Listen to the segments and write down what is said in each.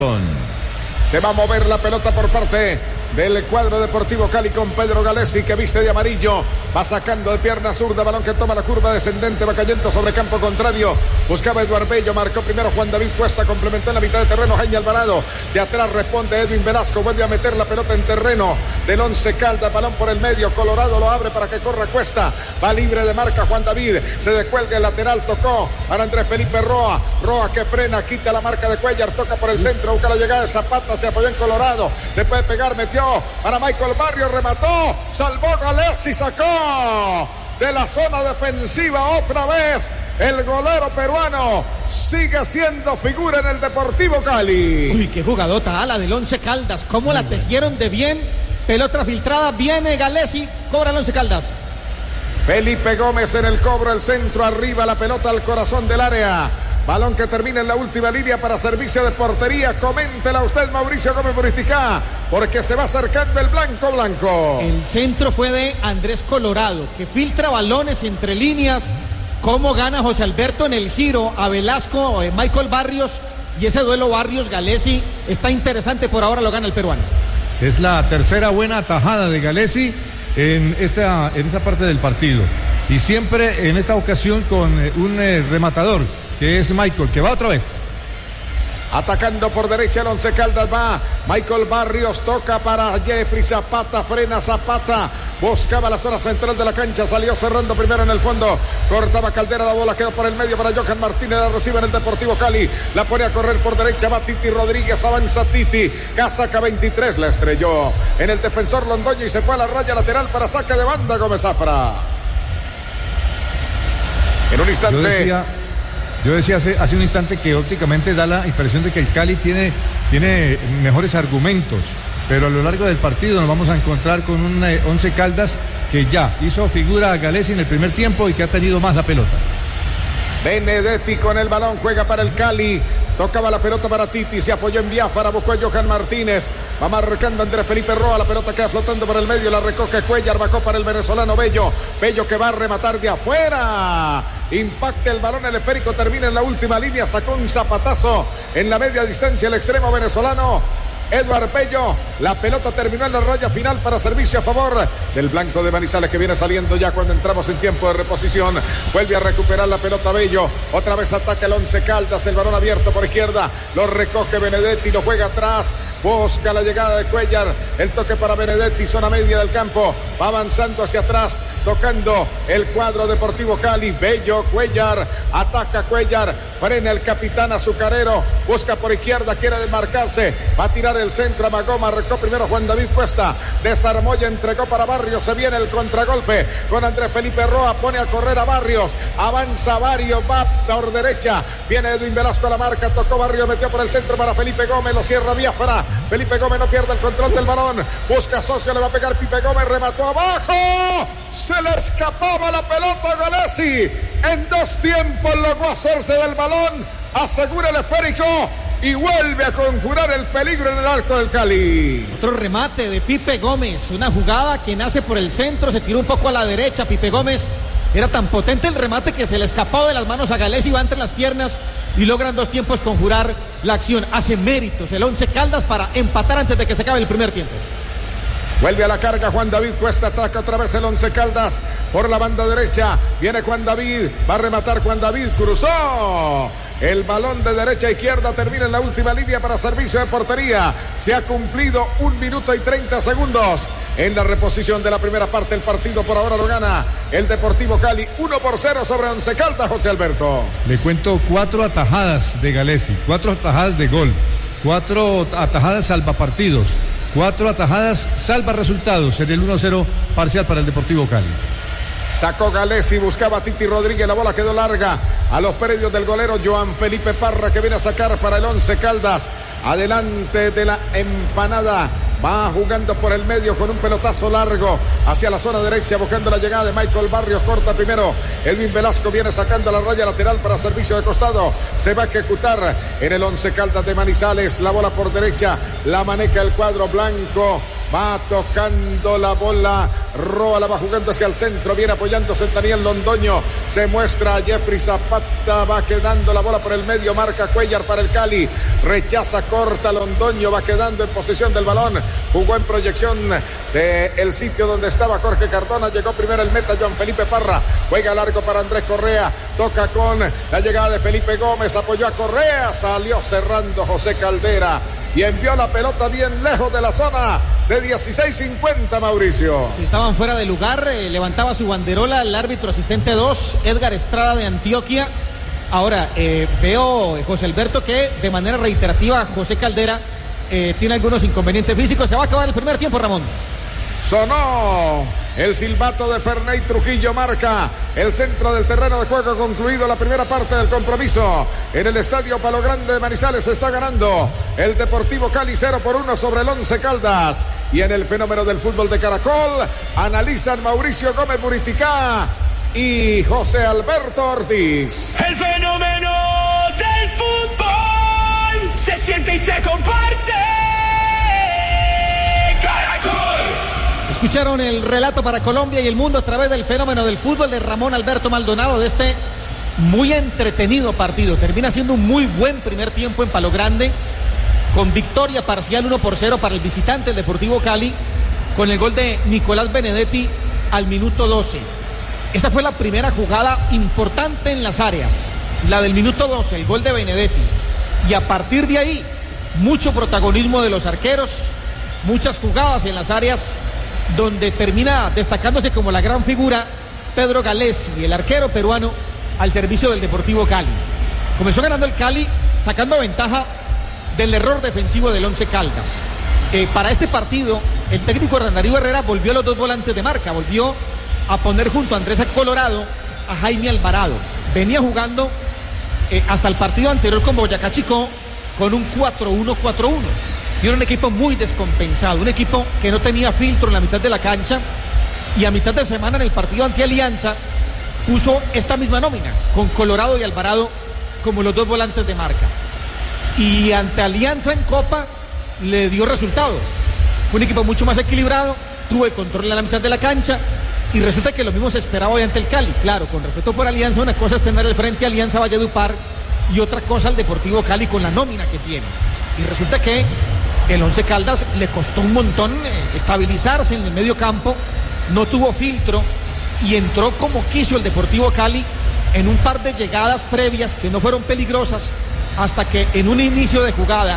Se va a mover la pelota por parte del cuadro Deportivo Cali con Pedro Galesi, que viste de amarillo, va sacando de pierna zurda, balón que toma la curva descendente, va cayendo sobre campo contrario, buscaba Eduardo Bello, marcó primero Juan David Cuesta, complementó en la mitad de terreno Jaime Alvarado, de atrás responde Edwin Velasco, vuelve a meter la pelota en terreno del Once Caldas, balón por el medio, Colorado lo abre para que corra Cuesta, va libre de marca Juan David, se descuelga el lateral, tocó para Andrés Felipe Roa que frena, quita la marca de Cuellar, toca por el centro, busca la llegada de Zapata, se apoyó en Colorado, le puede pegar, metió para Michael Barrios, remató, salvó Galesi, sacó de la zona defensiva otra vez el golero peruano, sigue siendo figura en el Deportivo Cali. Uy, qué jugadota la del Once Caldas, cómo la tejieron de bien, pelota filtrada, viene Galesi, cobra el Once Caldas. Felipe Gómez en el cobro, el centro arriba, la pelota al corazón del área. Balón que termina en la última línea para servicio de portería. Coméntela usted, Mauricio Gómez Buristicá, porque se va acercando el blanco. El centro fue de Andrés Colorado, que filtra balones entre líneas. Cómo gana José Alberto en el giro a Velasco, Michael Barrios, y ese duelo Barrios-Galesi está interesante, por ahora lo gana el peruano. Es la tercera buena atajada de Galesi en esta parte del partido. Y siempre en esta ocasión con un rematador, que es Michael, que va otra vez. Atacando por derecha el Once Caldas, va Michael Barrios, toca para Jeffrey Zapata, frena Zapata, buscaba la zona central de la cancha, salió cerrando primero en el fondo, cortaba Caldera, la bola quedó por el medio para Johan Martínez, la recibe en el Deportivo Cali, la pone a correr por derecha, va Titi Rodríguez, avanza Titi, casaca 23, la estrelló en el defensor Londoño y se fue a la raya lateral para saque de banda Gómez Zafra. En un instante... Yo decía hace un instante que ópticamente da la impresión de que el Cali tiene mejores argumentos, pero a lo largo del partido nos vamos a encontrar con un Once Caldas que ya hizo figura a Galesi en el primer tiempo y que ha tenido más la pelota. Benedetti con el balón, juega para el Cali, tocaba la pelota para Titi, se apoyó en Biafara, buscó a Johan Martínez, va marcando Andrés Felipe Roa, la pelota queda flotando por el medio, la recoge Cuellar, bajó para el venezolano Bello que va a rematar de afuera, impacta el balón, el esférico termina en la última línea, sacó un zapatazo en la media distancia el extremo venezolano Eduardo Bello, la pelota terminó en la raya final para servicio a favor del blanco de Manizales, que viene saliendo ya cuando entramos en tiempo de reposición, vuelve a recuperar la pelota Bello, otra vez ataca el Once Caldas, el balón abierto por izquierda, lo recoge Benedetti, lo juega atrás, busca la llegada de Cuellar, el toque para Benedetti, zona media del campo, va avanzando hacia atrás, tocando el cuadro Deportivo Cali, Bello, Cuellar, ataca Cuellar, frena el capitán azucarero, busca por izquierda, quiere desmarcarse, va a tirar el centro, amagó, marcó primero Juan David Cuesta, desarmó y entregó para Barrios, se viene el contragolpe con Andrés Felipe Roa, pone a correr a Barrios, avanza Barrios, va por derecha, viene Edwin Velasco a la marca, tocó Barrios, metió por el centro para Felipe Gómez, lo cierra Biafara, Felipe Gómez no pierde el control del balón, busca socio, le va a pegar Pipe Gómez, remató abajo, se le escapaba la pelota a Galesi, en dos tiempos logró hacerse del balón, asegura el esférico y vuelve a conjurar el peligro en el arco del Cali. Otro remate de Pipe Gómez, una jugada que nace por el centro, se tiró un poco a la derecha, Pipe Gómez, era tan potente el remate que se le escapaba de las manos a Galesi, va entre las piernas y logran dos tiempos conjurar la acción, hace méritos el Once Caldas para empatar antes de que se acabe el primer tiempo. Vuelve a la carga Juan David Cuesta, ataca otra vez el Once Caldas por la banda derecha, viene Juan David, va a rematar Juan David, cruzó el balón de derecha a izquierda, termina en la última línea para servicio de portería, se ha cumplido 1 minuto y 30 segundos en la reposición de la primera parte, el partido por ahora lo gana el Deportivo Cali 1-0 sobre Once Caldas, José Alberto. Le cuento 4 atajadas de Galesi, 4 atajadas de gol, 4 atajadas salvapartidos, 4 atajadas salva resultados en el 1-0 parcial para el Deportivo Cali. Sacó Galesi, buscaba a Titi Rodríguez, la bola quedó larga a los predios del golero Joan Felipe Parra, que viene a sacar para el Once Caldas, adelante de la empanada, va jugando por el medio con un pelotazo largo hacia la zona derecha, buscando la llegada de Michael Barrios, corta primero, Edwin Velasco viene sacando la raya lateral para servicio de costado, se va a ejecutar en el Once Caldas de Manizales, la bola por derecha, la maneja el cuadro blanco Va tocando la bola. Roa la va jugando hacia el centro. Viene apoyándose en Daniel Londoño. Se muestra a Jeffrey Zapata. Va quedando la bola por el medio. Marca Cuellar para el Cali. Rechaza, corta Londoño. Va quedando en posesión del balón. Jugó en proyección del sitio donde estaba Jorge Cardona. Llegó primero el meta Joan Felipe Parra. Juega largo para Andrés Correa. Toca con la llegada de Felipe Gómez. Apoyó a Correa. Salió cerrando José Caldera. Y envió la pelota bien lejos de la zona de 16:50, Mauricio. Si estaban fuera de lugar, levantaba su banderola el árbitro asistente 2, Edgar Estrada de Antioquia. Ahora, veo, José Alberto, que de manera reiterativa José Caldera tiene algunos inconvenientes físicos. Se va a acabar el primer tiempo, Ramón. Sonó el silbato de Ferney Trujillo, marca el centro del terreno de juego. Concluido la primera parte del compromiso en el estadio Palo Grande de Manizales. Está ganando el Deportivo Cali 0-1 sobre el Once Caldas. Y en el fenómeno del fútbol de Caracol analizan Mauricio Gómez Buriticá y José Alberto Ortiz. El fenómeno del fútbol se siente y se comparte. Escucharon el relato para Colombia y el mundo a través del fenómeno del fútbol de Ramón Alberto Maldonado de este muy entretenido partido. Termina siendo un muy buen primer tiempo en Palo Grande, con victoria parcial 1-0 para el visitante, el Deportivo Cali, con el gol de Nicolás Benedetti al minuto 12. Esa fue la primera jugada importante en las áreas, la del minuto 12, el gol de Benedetti. Y a partir de ahí, mucho protagonismo de los arqueros, muchas jugadas en las áreas, donde termina destacándose como la gran figura Pedro Galesi, el arquero peruano al servicio del Deportivo Cali. Comenzó ganando el Cali, sacando ventaja del error defensivo del Once Caldas. Para este partido, el técnico Darío Herrera volvió a los dos volantes de marca, volvió a poner junto a Andrés Colorado a Jaime Alvarado. Venía jugando hasta el partido anterior con Boyacá Chicó con un 4-1-4-1. Y era un equipo muy descompensado, un equipo que no tenía filtro en la mitad de la cancha, y a mitad de semana en el partido ante Alianza puso esta misma nómina, con Colorado y Alvarado como los dos volantes de marca. Y ante Alianza en Copa le dio resultado. Fue un equipo mucho más equilibrado, tuvo el control en la mitad de la cancha, y resulta que lo mismo se esperaba hoy ante el Cali. Claro, con respeto por Alianza, una cosa es tener el frente a Alianza Valledupar y otra cosa al Deportivo Cali con la nómina que tiene. Y resulta que el Once Caldas le costó un montón estabilizarse en el medio campo, no tuvo filtro y entró como quiso el Deportivo Cali en un par de llegadas previas que no fueron peligrosas, hasta que en un inicio de jugada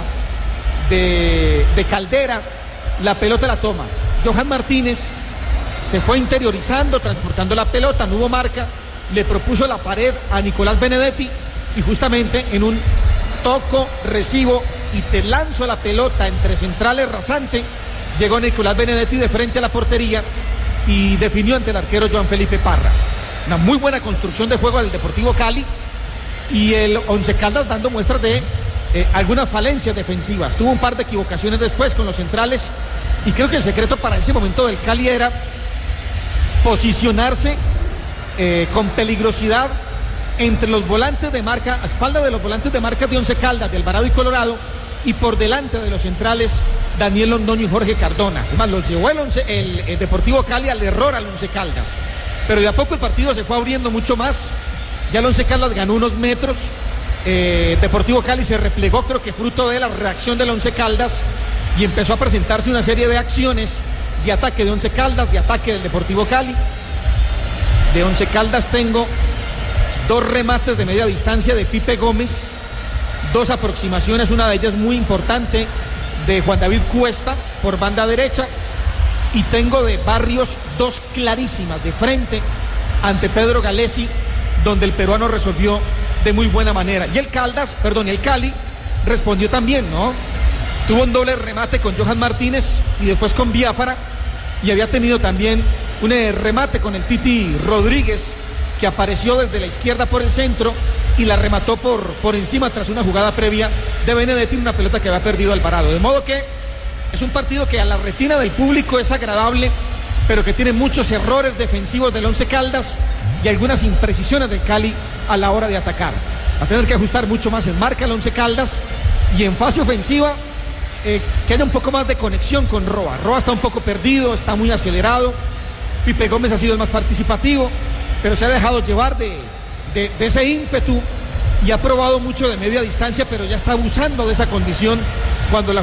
de Caldera, la pelota la toma Johan Martínez, se fue interiorizando, transportando la pelota, no hubo marca, le propuso la pared a Nicolás Benedetti y justamente en un toco, recibo y te lanzo la pelota entre centrales rasante, llegó Nicolás Benedetti de frente a la portería y definió ante el arquero Joan Felipe Parra. Una muy buena construcción de juego del Deportivo Cali, y el Once Caldas dando muestras de algunas falencias defensivas. Tuvo un par de equivocaciones después con los centrales, y creo que el secreto para ese momento del Cali era posicionarse con peligrosidad entre los volantes de marca, a espalda de los volantes de marca de Once Caldas, de Alvarado y Colorado, y por delante de los centrales Daniel Londoño y Jorge Cardona. Además, los llevó el Deportivo Cali al error al Once Caldas. Pero de a poco el partido se fue abriendo mucho más. Ya el Once Caldas ganó unos metros. Deportivo Cali se replegó, creo que fruto de la reacción del Once Caldas, y empezó a presentarse una serie de acciones de ataque de Once Caldas, de ataque del Deportivo Cali. De Once Caldas tengo 2 remates de media distancia de Pipe Gómez, 2 aproximaciones, una de ellas muy importante de Juan David Cuesta por banda derecha, y tengo de Barrios 2 clarísimas de frente ante Pedro Galesi, donde el peruano resolvió de muy buena manera. Y el Cali respondió también, ¿no? Tuvo un doble remate con Johan Martínez y después con Biafara, y había tenido también un remate con el Titi Rodríguez, que apareció desde la izquierda por el centro y la remató por encima tras una jugada previa de Benedetti, una pelota que había perdido Alvarado. De modo que es un partido que a la retina del público es agradable, pero que tiene muchos errores defensivos del Once Caldas y algunas imprecisiones del Cali a la hora de atacar. Va a tener que ajustar mucho más en marca el Once Caldas, y en fase ofensiva que haya un poco más de conexión con Roa. Roa está un poco perdido, está muy acelerado. Pipe Gómez ha sido el más participativo, pero se ha dejado llevar de ese ímpetu y ha probado mucho de media distancia, pero ya está abusando de esa condición cuando la